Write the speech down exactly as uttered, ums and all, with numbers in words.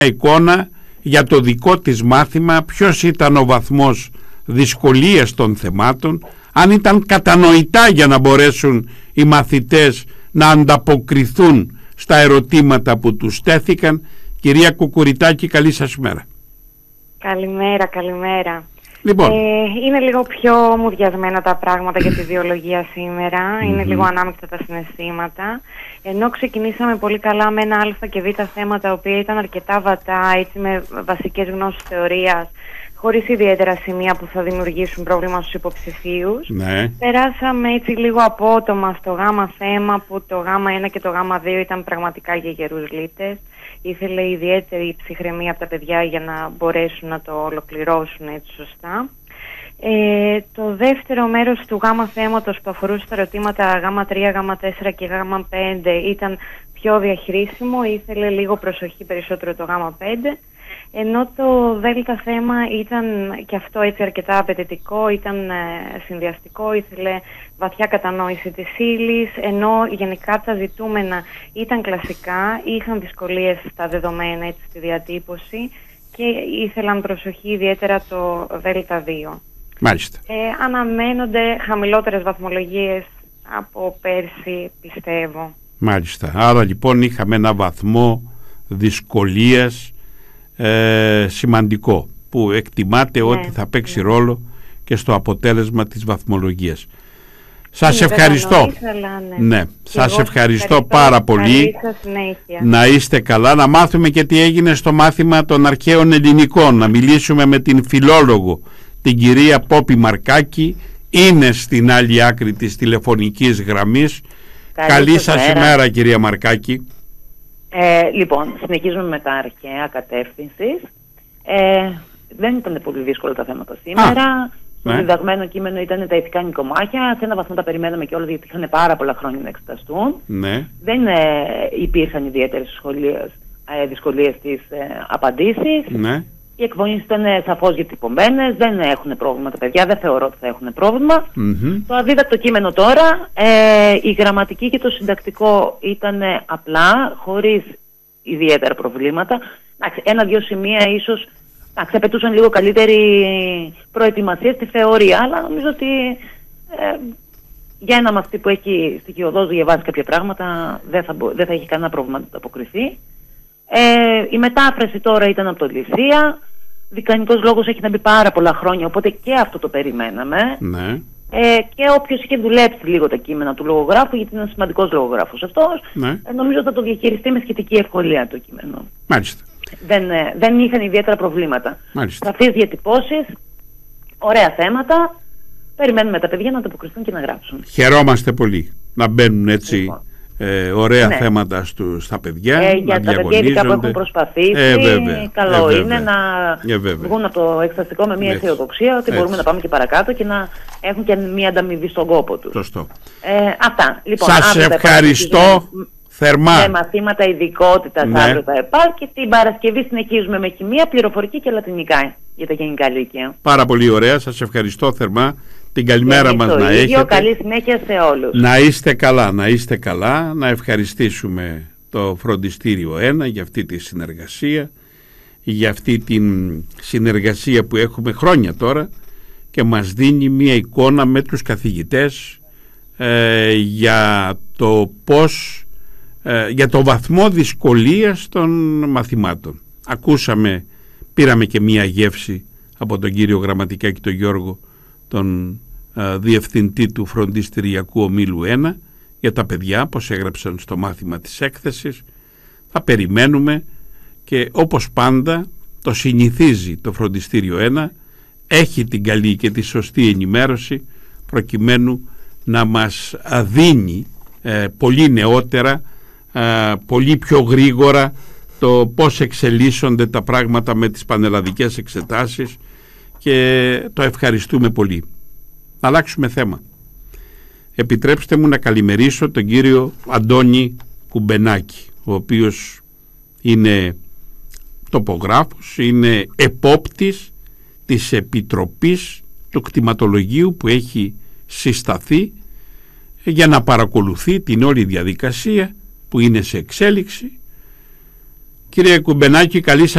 εικόνα για το δικό της μάθημα, ποιος ήταν ο βαθμός δυσκολίας των θεμάτων, αν ήταν κατανοητά για να μπορέσουν οι μαθητές να ανταποκριθούν στα ερωτήματα που τους τέθηκαν. Κυρία Κουκουριτάκη, καλή σας μέρα. Καλημέρα, καλημέρα. Λοιπόν. Ε, είναι λίγο πιο μουδιασμένα τα πράγματα για τη βιολογία σήμερα. Mm-hmm. Είναι λίγο ανάμεικτα τα συναισθήματα. Ενώ ξεκινήσαμε πολύ καλά με ένα α και β θέματα, τα οποία ήταν αρκετά βατά, έτσι, με βασικές γνώσεις θεωρίας, χωρίς ιδιαίτερα σημεία που θα δημιουργήσουν πρόβλημα στους υποψηφίους. Ναι. Περάσαμε έτσι λίγο απότομα στο γάμα θέμα, που το γάμα ένα και το γάμα δύο ήταν πραγματικά για γερούς λύτες. Ήθελε ιδιαίτερη ψυχραιμία από τα παιδιά για να μπορέσουν να το ολοκληρώσουν έτσι σωστά. Ε, το δεύτερο μέρος του γάμα θέματος που αφορούσε τα ερωτήματα γάμα τρία, γάμα τέσσερα και γάμα πέντε ήταν πιο διαχειρίσιμο, ήθελε λίγο προσοχή περισσότερο το γάμα πέντε. Ενώ το δέλτα θέμα ήταν και αυτό έτσι αρκετά απαιτητικό, ήταν ε, συνδυαστικό, ήθελε βαθιά κατανόηση της ύλης, ενώ γενικά τα ζητούμενα ήταν κλασικά, είχαν δυσκολίες στα δεδομένα, έτσι, στη διατύπωση, και ήθελαν προσοχή ιδιαίτερα το δέλτα δύο. Μάλιστα. Ε, αναμένονται χαμηλότερες βαθμολογίες από πέρσι, πιστεύω. Μάλιστα. Άρα λοιπόν είχαμε ένα βαθμό δυσκολίας Ε, σημαντικό, που εκτιμάται ναι, ότι θα παίξει ναι. ρόλο και στο αποτέλεσμα της βαθμολογίας. Σας είναι ευχαριστώ. Ήθελα, ναι. Ναι. Σας ευχαριστώ πάρα πολύ. Να είστε καλά. Να μάθουμε και τι έγινε στο μάθημα των αρχαίων ελληνικών. Να μιλήσουμε με την φιλόλογο, την κυρία Πόπη Μαρκάκη. Είναι στην άλλη άκρη της τηλεφωνικής γραμμής. Καλή, Καλή σας ημέρα, κυρία Μαρκάκη. Ε, λοιπόν, συνεχίζουμε με τα αρχαία κατεύθυνσης. Ε, δεν ήταν πολύ δύσκολα τα θέματα σήμερα. Α, το ναι. διδαγμένο κείμενο ήταν τα ηθικά νοικομάχια. Σε ένα βαθμό τα περιμέναμε κιόλας, γιατί είχαν πάρα πολλά χρόνια να εξεταστούν. Ναι. Δεν ε, υπήρχαν ιδιαίτερες ε, δυσκολίες στις ε, απαντήσεις. Ναι. Οι εκφωνήσεις ήταν σαφώς διατυπωμένες, δεν έχουν πρόβλημα τα παιδιά, δεν θεωρώ ότι θα έχουν πρόβλημα. Mm-hmm. Το αδίδακτο κείμενο τώρα, ε, η γραμματική και το συντακτικό ήταν απλά, χωρίς ιδιαίτερα προβλήματα. Ένα-δυο σημεία ίσως απαιτούσαν λίγο καλύτερη προετοιμασία στη θεωρία, αλλά νομίζω ότι ε, για ένα μαθητή που έχει στοιχειοδός διαβάσει κάποια πράγματα δεν θα, δεν θα έχει κανένα πρόβλημα να αποκριθεί. Ε, η μετάφραση τώρα ήταν από το Λυσία. Δικανικός λόγος έχει να μπει πάρα πολλά χρόνια, οπότε και αυτό το περιμέναμε. Ναι. Ε, και όποιος είχε δουλέψει λίγο τα κείμενα του λογογράφου, γιατί είναι ένας σημαντικός λογογράφος αυτός, ναι. ε, νομίζω θα το διαχειριστεί με σχετική ευκολία το κείμενο. Μάλιστα. Δεν, ε, δεν είχαν ιδιαίτερα προβλήματα. Σαφείς διατυπώσεις, ωραία θέματα. Περιμένουμε τα παιδιά να ανταποκριθούν και να γράψουν. Χαιρόμαστε πολύ να μπαίνουν έτσι. Λοιπόν. Ε, ωραία ναι. θέματα στου, στα παιδιά, ε, να για τα παιδιά ειδικά που έχουν προσπαθήσει, ε, βέβαια, καλό ε, είναι να ε, βγουν από το εξεταστικό με μια αισιοδοξία ότι έτσι. μπορούμε να πάμε και παρακάτω και να έχουν και μια ανταμοιβή στον κόπο τους. Σωστό. Ε, αυτά. Λοιπόν, σας ευχαριστώ θερμά. Με μαθήματα ειδικότητας ναι. αύριο τα ΕΠΑΛ, και την Παρασκευή συνεχίζουμε με χημεία, πληροφορική και λατινικά για τα γενικά λύκεια. Πάρα πολύ ωραία, σας ευχαριστώ θερμά. Την καλημέρα μας να ίδιο, έχετε. Καλή συνέχεια σε όλους. Να είστε καλά, να είστε καλά. Να ευχαριστήσουμε το Φροντιστήριο ένα για αυτή τη συνεργασία, για αυτή την συνεργασία που έχουμε χρόνια τώρα και μας δίνει μια εικόνα με τους καθηγητές ε, για το πώς, ε, για το βαθμό δυσκολίας των μαθημάτων. Ακούσαμε, πήραμε και μια γεύση από τον κύριο Γραμματικά και τον Γιώργο, τον α, διευθυντή του Φροντιστηριακού Ομίλου ένα, για τα παιδιά πως έγραψαν στο μάθημα της έκθεσης. Θα περιμένουμε, και όπως πάντα το συνηθίζει το Φροντιστήριο ένα, έχει την καλή και τη σωστή ενημέρωση προκειμένου να μας δίνει ε, πολύ νεότερα, ε, πολύ πιο γρήγορα το πώς εξελίσσονται τα πράγματα με τις πανελλαδικές εξετάσεις, και το ευχαριστούμε πολύ. Να αλλάξουμε θέμα. Επιτρέψτε μου να καλημερίσω τον κύριο Αντώνη Κουμπενάκη, ο οποίος είναι τοπογράφος, είναι επόπτης της Επιτροπής του Κτηματολογίου που έχει συσταθεί για να παρακολουθεί την όλη διαδικασία που είναι σε εξέλιξη, Κύριε Κουμπενάκη, καλή